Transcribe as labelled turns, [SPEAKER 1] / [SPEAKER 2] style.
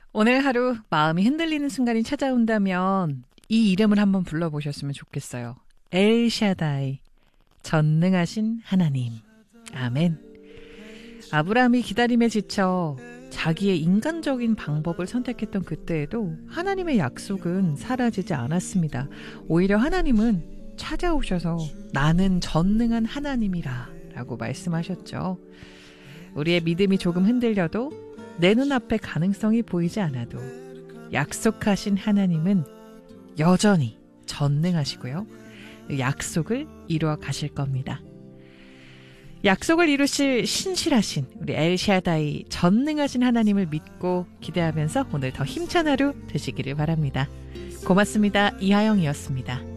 [SPEAKER 1] 오늘 하루 마음이 흔들리는 순간이 찾아온다면 이 이름을 한번 불러보셨으면 좋겠어요. 엘샤다이, 전능하신 하나님. 아멘. 아브라함이 기다림에 지쳐 자기의 인간적인 방법을 선택했던 그때에도 하나님의 약속은 사라지지 않았습니다. 오히려 하나님은 찾아오셔서 나는 전능한 하나님이라 라고 말씀하셨죠. 우리의 믿음이 조금 흔들려도 내 눈앞에 가능성이 보이지 않아도 약속하신 하나님은 여전히 전능하시고요. 약속을 이루어 가실 겁니다. 약속을 이루실 신실하신 우리 엘샤다이 전능하신 하나님을 믿고 기대하면서 오늘 더 힘찬 하루 되시기를 바랍니다. 고맙습니다. 이하영이었습니다.